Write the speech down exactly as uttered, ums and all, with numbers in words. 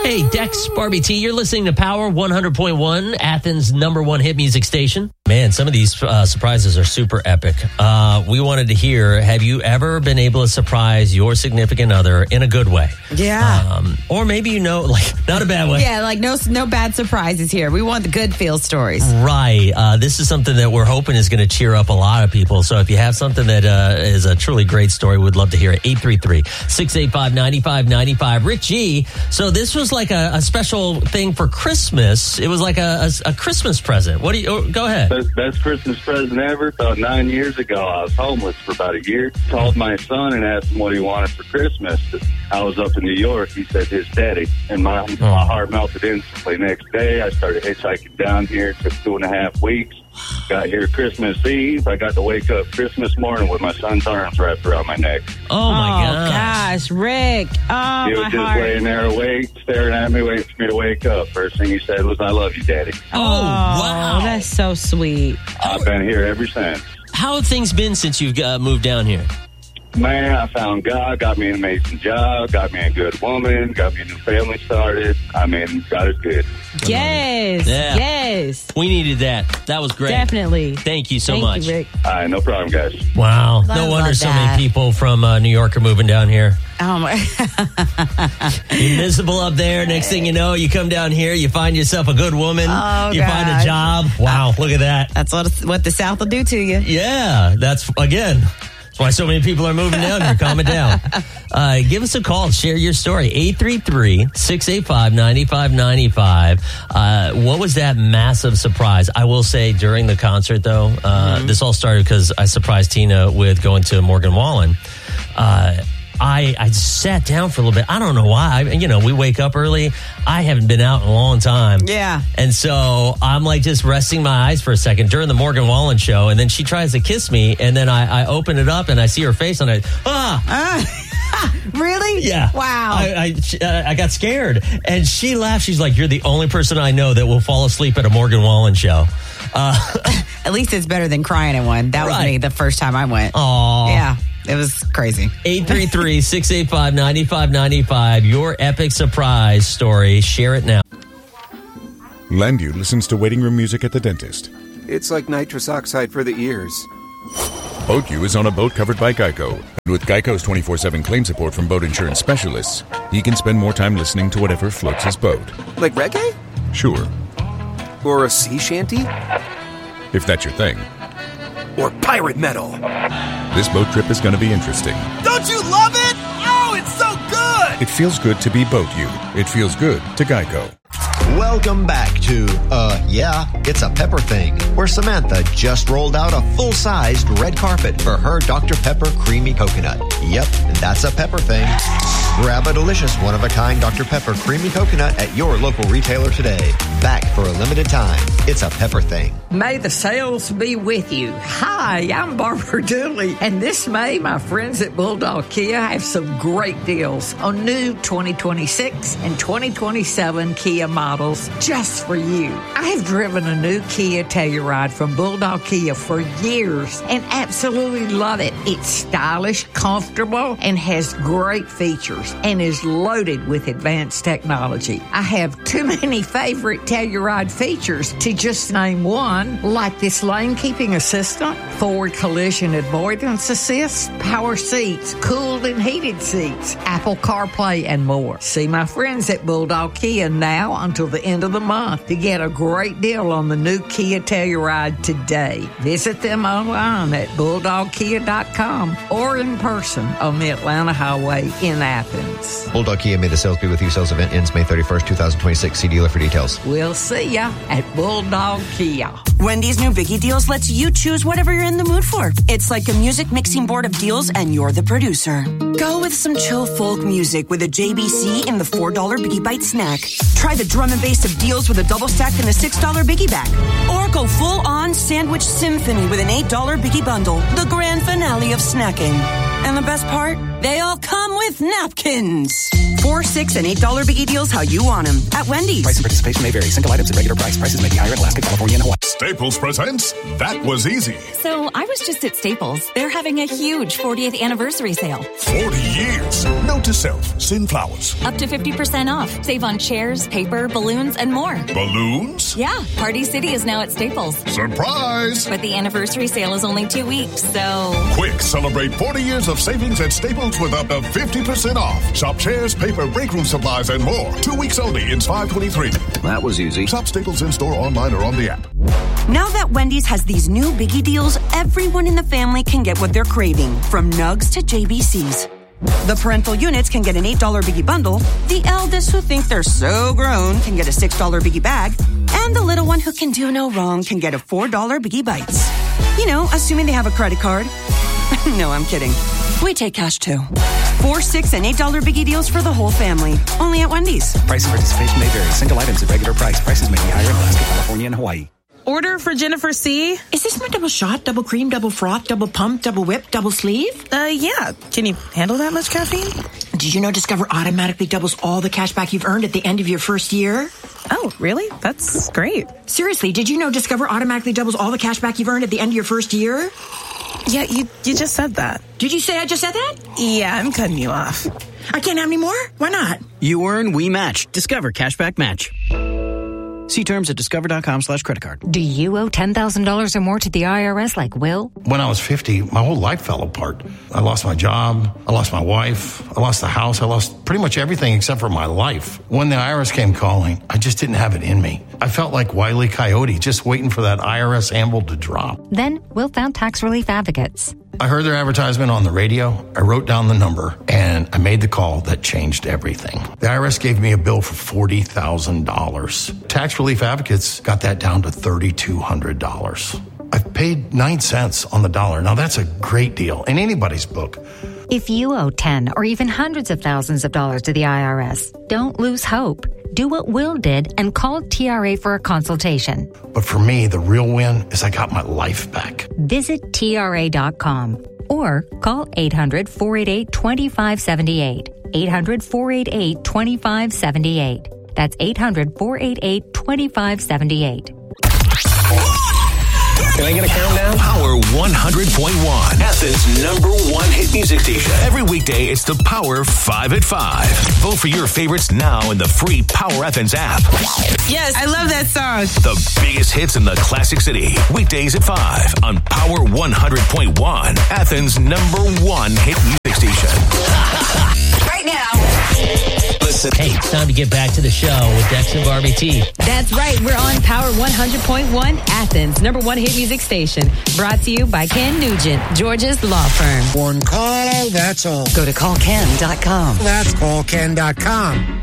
Hey, Dex, Barbie T, you're listening to Power one hundred point one, Athens' number one hit music station. Man, some of these uh, surprises are super epic. Uh, we wanted to hear, have you ever been able to surprise your significant other in a good way? Yeah. Um, or maybe, you know, like, not a bad way. Yeah, like no no bad surprises here. We want the good feel stories. Right. Uh, this is something that we're hoping is going to cheer up a lot of people. So if you have something that uh, is a truly great story, we'd love to hear it. eight three three, six eight five, nine five nine five. Rick G, so this was like a, a special thing for Christmas. It was like a, a, a Christmas present. What do you, oh, go ahead. Best, best Christmas present ever. About nine years ago, I was homeless for about a year. Called my son and asked him what he wanted for Christmas. I was up in New York. He said his daddy. And my, oh. my heart melted instantly. Next day, I started hitchhiking down here. It took two and a half weeks. Got here Christmas Eve. I got to wake up Christmas morning with my son's arms wrapped around my neck. Oh, my oh, gosh. gosh, Rick. Oh, he was my just heart. laying there awake, staring at me, waiting for me to wake up. First thing he said was, I love you, Daddy. Oh, wow. That's so sweet. I've been here ever since. How have things been since you've uh, moved down here? Man, I found God, got me an amazing job, got me a good woman, got me a new family started. I mean, God is good. Yes, Yeah. yes. We needed that. That was great. Definitely. Thank you so Thank much. you, Rick. All right, no problem, guys. Wow. I no wonder love so that. many people from uh, New York are moving down here. Oh, my. You're miserable up there. Next thing you know, you come down here, you find yourself a good woman. Oh, you find a gosh. job. Wow, look at that. That's what, what the South will do to you. Yeah, that's, again, that's why so many people are moving down here. Calm it down. Uh, give us a call. Share your story. eight three three, six eight five, nine five nine five. Uh, what was that massive surprise? I will say during the concert, though, uh, mm-hmm. this all started because I surprised Tina with going to Morgan Wallen. Uh, I, I sat down for a little bit. I don't know why. I, you know, we wake up early. I haven't been out in a long time. Yeah. And so I'm like just resting my eyes for a second during the Morgan Wallen show. And then she tries to kiss me. And then I, I open it up and I see her face and I, ah. Uh, really? Yeah. Wow. I, I, she- uh, I got scared. And she laughed. She's like, you're the only person I know that will fall asleep at a Morgan Wallen show. Uh, At least it's better than crying at one. That was Right. me the first time I went. Aw. Yeah. It was crazy. eight three three, six eight five, nine five nine five. Your epic surprise story. Share it now. Landu listens to waiting room music at the dentist. It's like nitrous oxide for the ears. BoatU is on a boat covered by Geico. And with Geico's twenty-four seven claim support from boat insurance specialists, he can spend more time listening to whatever floats his boat. Like reggae? Sure, Or a sea shanty? if that's your thing. Or pirate metal? This boat trip is going to be interesting. Don't you love it? Oh, it's so good! It feels good to be BoatU. It feels good to Geico. Welcome back to, uh, yeah, it's a Pepper Thing, where Samantha just rolled out a full-sized red carpet for her Doctor Pepper Creamy Coconut. Yep, that's a Pepper Thing. Grab a delicious one-of-a-kind Doctor Pepper Creamy Coconut at your local retailer today. Back for a limited time. It's a Pepper Thing. May the sales be with you. Hi, I'm Barbara Dooley, and this May, my friends at Bulldog Kia have some great deals on new twenty twenty-six and twenty twenty-seven Kia models just for you. I have driven a new Kia Telluride from Bulldog Kia for years and absolutely love it. It's stylish, comfortable, and has great features and is loaded with advanced technology. I have too many favorite Telluride features to just name one, like this lane keeping assistant, forward collision avoidance assist, power seats, cooled and heated seats, Apple CarPlay, and more. See my friends at Bulldog Kia now until the end of the month to get a great deal on the new Kia Telluride today. Visit them online at bulldog kia dot com or in person on the Atlanta Highway in Athens. Bulldog Kia, may the sales be with you. Sales event ends May thirty-first, twenty twenty-six. See dealer for details. We'll see ya at Bulldog Kia. Wendy's new Biggie Deals lets you choose whatever you're in the mood for. It's like a music mixing board of deals, and you're the producer. Go with some chill folk music with a J B C in the four dollar Biggie Bite snack. Try the drum and bass of deals with a double stack and a six dollar Biggie bag. Or go full-on sandwich symphony with an eight dollar Biggie bundle. The grand finale of snacking. And the best part? They all come with napkins. Four, six, and eight dollar Biggie Deals how you want them at Wendy's. Price and participation may vary. Single items at regular price. Prices may be higher in Alaska, California, and Hawaii. Staples presents That Was Easy. So I was just at Staples. They're having a huge fortieth anniversary sale. forty years. No to self, Sin Flowers. Up to fifty percent off. Save on chairs, paper, balloons, and more. Balloons? Yeah, Party City is now at Staples. Surprise! But the anniversary sale is only two weeks, so... Quick, celebrate forty years of savings at Staples with up to fifty percent off. Shop chairs, paper, break room supplies, and more. Two weeks only in five twenty-three. That was easy. Shop Staples in-store, online, or on the app. Now that Wendy's has these new biggie deals, everyone in the family can get what they're craving, from Nugs to J B Cs. The parental units can get an eight dollar biggie bundle, the eldest who think they're so grown can get a six dollar biggie bag, and the little one who can do no wrong can get a four dollar biggie bites. You know, assuming they have a credit card. No, I'm kidding. We take cash too. Four, six, and eight dollar biggie deals for the whole family. Only at Wendy's. Price and participation may vary. Single items at regular price. Prices may be higher in Alaska, California, and Hawaii. Order for Jennifer C. Is this my double shot, double cream, double froth, double pump, double whip, double sleeve? Uh, yeah. Can you handle that much caffeine? Did you know Discover automatically doubles all the cash back you've earned at the end of your first year? Oh, really? That's great. Seriously, did you know Discover automatically doubles all the cash back you've earned at the end of your first year? Yeah, you you just said that. Did you say I just said that? Yeah, I'm cutting you off. I can't have any more? Why not? You earn, we match. Discover Cashback Match. See terms at discover.com slash credit card. Do you owe ten thousand dollars or more to the I R S like Will? When I was fifty, my whole life fell apart. I lost my job. I lost my wife. I lost the house. I lost pretty much everything except for my life. When the I R S came calling, I just didn't have it in me. I felt like Wile E. Coyote, just waiting for that I R S anvil to drop. Then Will found Tax Relief Advocates. I heard their advertisement on the radio. I wrote down the number, and I made the call that changed everything. The I R S gave me a bill for forty thousand dollars. Tax Relief Advocates got that down to three thousand two hundred dollars. I've paid nine cents on the dollar. Now, that's a great deal in anybody's book. If you owe ten or even hundreds of thousands of dollars to the I R S, don't lose hope. Do what Will did and call T R A for a consultation. But for me, the real win is I got my life back. Visit T R A dot com or call eight hundred, four eight eight, two five seven eight. eight hundred, four eight eight, two five seven eight. That's eight hundred, four eight eight, two five seven eight. Can I get a countdown? Power one hundred point one, Athens' number one hit music station. Every weekday, it's the Power five at five. Vote for your favorites now in the free Power Athens app. Yes, I love that song. The biggest hits in the Classic City. Weekdays at five on Power one hundred point one, Athens' number one hit music station. Right now. Listen. Hey, it's time to get back to the show with Dex and Barbie T. That's right. We're on Power one hundred point one, Athens' number one hit music station. Brought to you by Ken Nugent, Georgia's law firm. One call, that's all. Go to call ken dot com. That's call ken dot com.